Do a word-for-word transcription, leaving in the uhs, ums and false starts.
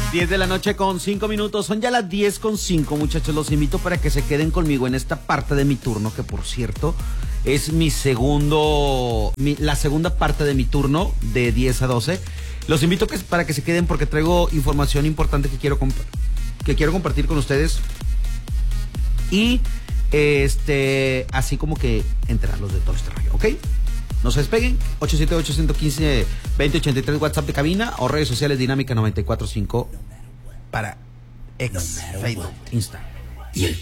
diez de la noche con cinco minutos. Son ya las diez con cinco, muchachos. Los invito para que se queden conmigo en esta parte de mi turno, que por cierto es mi segundo, mi, la segunda parte de mi turno de diez a doce. Los invito que, para que se queden porque traigo información importante que quiero, comp- que quiero compartir con ustedes. Y este, así como que enterarlos de todo este rollo, ¿ok? No se despeguen. ocho siete ocho, uno uno cinco, dos cero ocho tres, WhatsApp de cabina o redes sociales Dinámica noventa y cuatro punto cinco para ex, Facebook, Instagram.